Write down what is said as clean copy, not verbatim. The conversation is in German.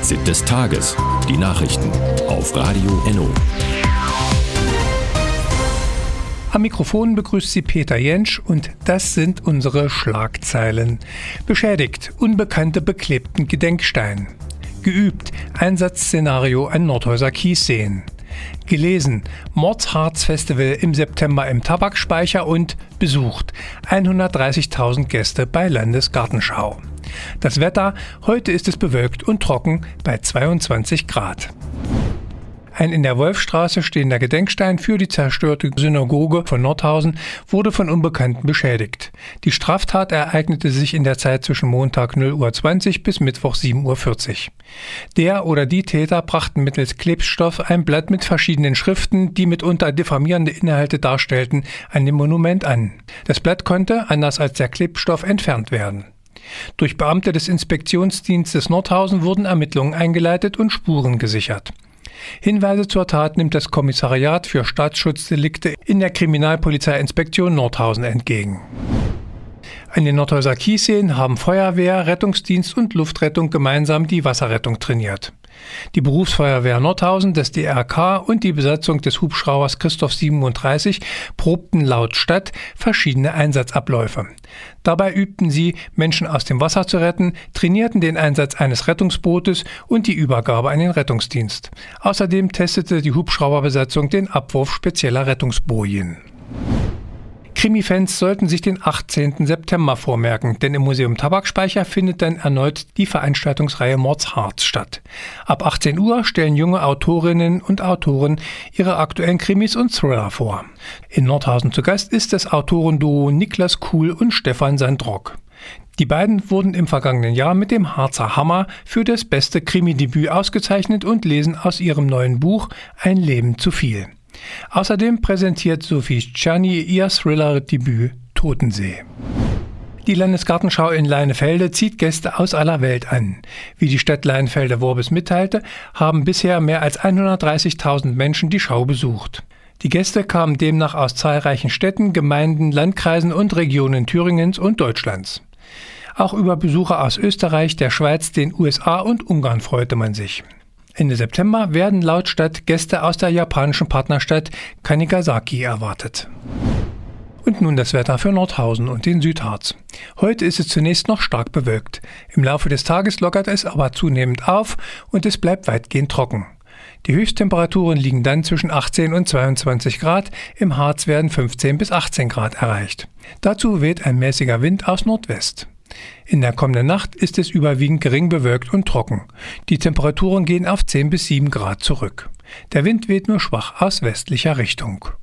Fazit des Tages. Die Nachrichten auf Radio Enno. Am Mikrofon begrüßt Sie Peter Jentsch und das sind unsere Schlagzeilen. Beschädigt, Unbekannte beklebten Gedenkstein. Geübt, Einsatzszenario an Nordhäuser Kiesseen. Gelesen, Mordsharz-Festival im September im Tabakspeicher und besucht, 130.000 Gäste bei Landesgartenschau. Das Wetter, heute ist es bewölkt und trocken bei 22 Grad. Ein in der Wolfstraße stehender Gedenkstein für die zerstörte Synagoge von Nordhausen wurde von Unbekannten beschädigt. Die Straftat ereignete sich in der Zeit zwischen Montag 0:20 Uhr bis Mittwoch 7:40 Uhr. Der oder die Täter brachten mittels Klebstoff ein Blatt mit verschiedenen Schriften, die mitunter diffamierende Inhalte darstellten, an dem Monument an. Das Blatt konnte, anders als der Klebstoff, entfernt werden. Durch Beamte des Inspektionsdienstes Nordhausen wurden Ermittlungen eingeleitet und Spuren gesichert. Hinweise zur Tat nimmt das Kommissariat für Staatsschutzdelikte in der Kriminalpolizeiinspektion Nordhausen entgegen. An den Nordhäuser Kiesseen haben Feuerwehr, Rettungsdienst und Luftrettung gemeinsam die Wasserrettung trainiert. Die Berufsfeuerwehr Nordhausen, das DRK und die Besatzung des Hubschraubers Christoph 37 probten laut Stadt verschiedene Einsatzabläufe. Dabei übten sie, Menschen aus dem Wasser zu retten, trainierten den Einsatz eines Rettungsbootes und die Übergabe an den Rettungsdienst. Außerdem testete die Hubschrauberbesatzung den Abwurf spezieller Rettungsbojen. Krimi-Fans sollten sich den 18. September vormerken, denn im Museum Tabakspeicher findet dann erneut die Veranstaltungsreihe Mordsharz statt. Ab 18 Uhr stellen junge Autorinnen und Autoren ihre aktuellen Krimis und Thriller vor. In Nordhausen zu Gast ist das Autorenduo Niklas Kuhl und Stefan Sandrock. Die beiden wurden im vergangenen Jahr mit dem Harzer Hammer für das beste Krimi-Debüt ausgezeichnet und lesen aus ihrem neuen Buch Ein Leben zu viel. Außerdem präsentiert Sophie Czerny ihr Thriller-Debüt Totensee. Die Landesgartenschau in Leinefelde zieht Gäste aus aller Welt an. Wie die Stadt Leinefelde-Worbis mitteilte, haben bisher mehr als 130.000 Menschen die Schau besucht. Die Gäste kamen demnach aus zahlreichen Städten, Gemeinden, Landkreisen und Regionen Thüringens und Deutschlands. Auch über Besucher aus Österreich, der Schweiz, den USA und Ungarn freute man sich. Ende September werden laut Stadt Gäste aus der japanischen Partnerstadt Kanigasaki erwartet. Und nun das Wetter für Nordhausen und den Südharz. Heute ist es zunächst noch stark bewölkt. Im Laufe des Tages lockert es aber zunehmend auf und es bleibt weitgehend trocken. Die Höchsttemperaturen liegen dann zwischen 18 und 22 Grad, im Harz werden 15 bis 18 Grad erreicht. Dazu weht ein mäßiger Wind aus Nordwest. In der kommenden Nacht ist es überwiegend gering bewölkt und trocken. Die Temperaturen gehen auf 10 bis 7 Grad zurück. Der Wind weht nur schwach aus westlicher Richtung.